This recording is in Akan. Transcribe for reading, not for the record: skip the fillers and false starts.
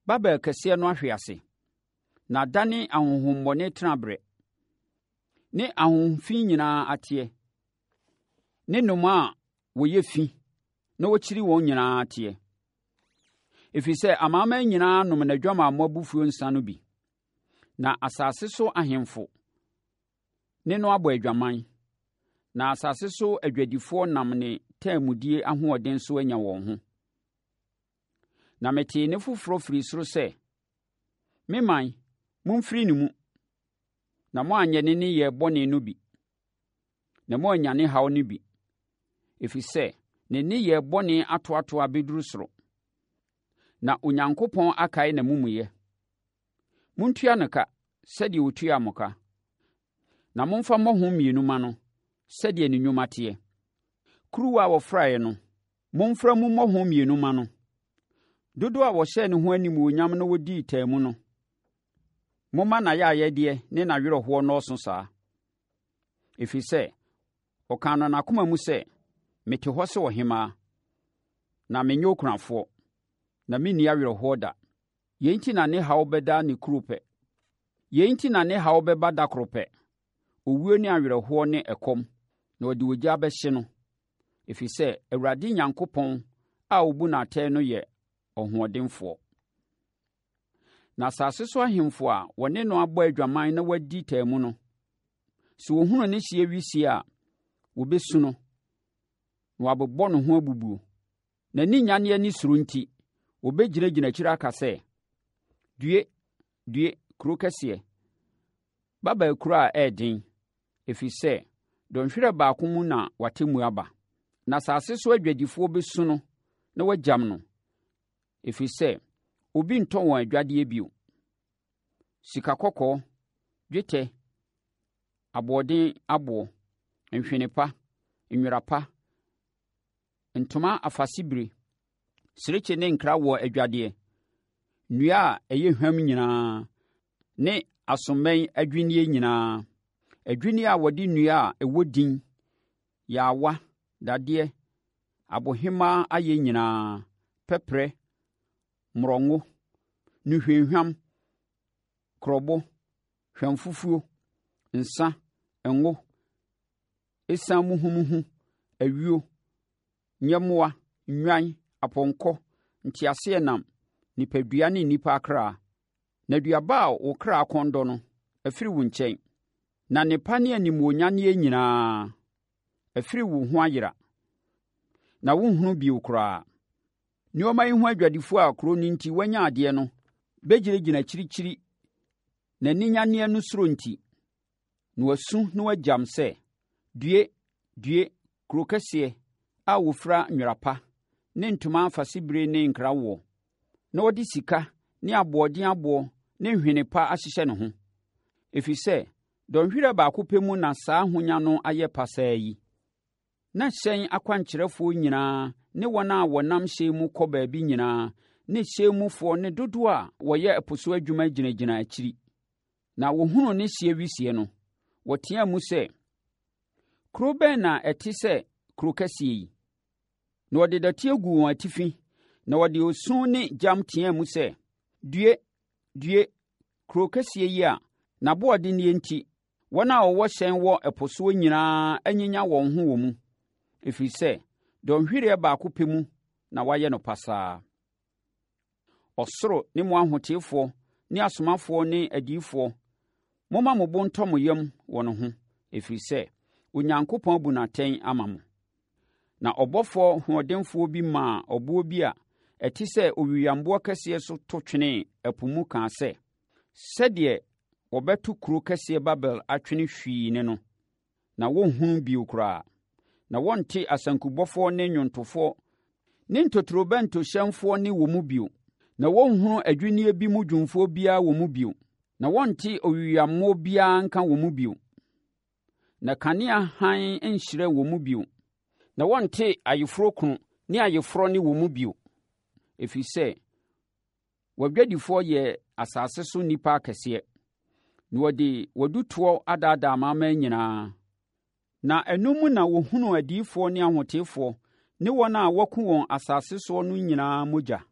Babel kɛseɛ no ahwe ase, na dane ahonhommɔne tenaberɛ, ne ahonhomfi nyinaa ateɛ, ne nnomaa a wɔyɛ fi na wɔkyiri wɔn nyinaa ateɛ. Ɛfiri sɛ amanaman nyinaa nom n'adwamammɔ abufuo nsa no bi, na asase so ahemfo ne no abɔ adwaman, na asase so adwadifoɔ nam ne taammudie ahoɔden so anya wɔn ho. Na metee nne foforɔ firi soro sɛ, “Me man, momfiri ne mu, na moanyɛ ne nneyɛɛ bɔne no bi, na moannyane haw no bi, ɛfiri sɛ ne nneyɛɛ bɔne atoatoa bɛduru soro, na Onyankopɔn akae n'amumuyɛ. Montua no ka sɛdeɛ ɔtua mo ka, na momfa mmɔho mmienu ma no sɛdeɛ ne nnwuma teɛ. Kuruwa a wɔfraeɛ no, momfra mu mmɔho mmienu ma no. Dodoɔ a wɔhyɛɛ ne ho animuonyam na wɔdii taamu no, momma n'ayɛyɛdeɛ ne n'awerɛhoɔ nnɔɔso saa. Ɛfiri sɛ, ɔkaa no n'akoma mu sɛ, mete hɔ sɛ ɔhemmaa, na menyɛ okunafoɔ, na menni awerɛhoɔ da. Yei nti na ne haw bɛda ne kuro pɛ. Yei nti na ne haw bɛba da koro pɛ, owuo ne awerɛhoɔ ne ɛkɔm, na ɔde ogya bɛhye no. Ɛfiri sɛ Awurade Nyankopɔn a ɔbu no atɛn no yɛ ɔhoɔdenfoɔ. Na asase so ahemfo a wɔne no abɔ adwaman na wɔadi taamu no, sɛ wɔhunu ne hyeɛ wisie a, wɔbɛsu no, na wɔabobɔ no ho abubuo. N'ani nyaneɛ ne suro nti, wɔbɛgyinagyina akyiri aka sɛ, “Due, due, kuro kɛseɛ, Babel kuro a ɛyɛ den, ɛfiri sɛ dɔnhwerɛ baako mu na w'atemmuo aba.” Na asase so adwadifoɔ bɛsu no na wɔagyam no, ɛfiri sɛ obi ntɔ wɔn adwadeɛ bio. Sikakɔkɔɔ, dwetɛ, aboɔden aboɔ, nhwene pa, nwera pa, ntoma afasebire, serekye ne nkra wɔ adwadeɛ, nnua a ɛyɛ hwam nyinaa, ne asomɛn adwinnie nyinaa, adwinnie a wɔde nnua a ɛwɔ din, yaawa, dadeɛ, abohemaa ayɛ nyinaa, pɛprɛ, mmorɔngo, nnuhwehwam, korɔbo, hwamfufuo, nsa, ngo, esiam muhumuhu, awio, nyɛmmoa, nnwan, apɔnkɔ, nteaseɛnam, nipadua ne nnipa akra. Na aduaba a wo kra akɔndɔ no afiri wo nkyɛn, na nnepa ne animuonyaneɛ nyinaa afiri wo ho ayera, na wonhunu bio koraa. Nneɛma yi ho adwadifoɔ a kuro no nti wanya adeɛ no bɛgyinagyina akyirikyiri, na aninyanneɛ no suro nti, na wasu na wagyam sɛ, “Due, due, kuro kɛseɛ a wɔfira nwera pa ne ntoma afasebire ne nkrawoɔ, na wɔde sika ne aboɔden aboɔ ne nhwene pa ahyehyɛ ne ho. Ɛfiri sɛ dɔnhwerɛ baako pɛ mu na saa ahonya no ayɛ pasaa yi.” Na hyɛn akwankyerɛfoɔ nyinaa ne wɔn a wɔnam hyɛn mu kɔ baabi nyinaa ne hyɛn mufoɔ ne dodoɔ a wɔyɛ ɛpo so adwuma gyinagyina akyiri. Na wɔhunu ne hyeɛ wisie no, wɔteaa mu sɛ, “Kuro bɛn na ɛte sɛ kuro kɛseɛ yi?” Na wɔde dɔteɛ guu wɔn atifi, na wɔde osu ne gyam teaa mu sɛ, “Due, due, kuro kɛseɛ yi a n'aboɔdenneɛ nti, wɔn a wɔwɔ hyɛn wɔ ɛpo so nyinaa anyinya wɔn ho wɔ mu, ɛfiri sɛ dɔnhwereɛ baako pɛ mu na wɔayɛ no pasaa.” Ɔsoro ne mo ahoteefoɔ ne asomafoɔ ne adiyifoɔ, momma mo bo ntɔ mo yam wɔ ne ho, ɛfiri sɛ Onyankopɔn abu no atɛn ama mo. Na ɔbɔfoɔ hoɔdenfoɔ bi maa ɔboɔ bi a ɛte sɛ owiyammoɔ kɛseɛ so to twenee ɛpo mu kaa sɛ, sɛdeɛ wɔbɛto kuro kɛseɛ Babel atwene hwii ne no, na wɔnhunu bio koraa, na wɔnte asankubɔfoɔ ne nnwontofoɔ ne ntotorobɛntohyɛnfoɔ ne wɔ mu bio, na wɔnhunu adwinnie bi mu dwumfoɔ biara wɔ mu bio, na wɔnte owiyammoɔ biara nka wɔ mu bio, na kanea hann nhyerɛn wɔ mu bio, na wɔnte ayeforokunu ne ayeforɔ ne wɔ mu bio, ɛfiri sɛ wɔadwadifoɔ yɛ asase so nnipa akɛseɛ, na wɔde wɔadutoɔ adaadaa amanaman nyinaa. Na ɛno mu na wɔhunu adiyifoɔ ne ahoteefoɔ ne wɔn a wɔaku wɔn asase soɔ no nyinaa mogya.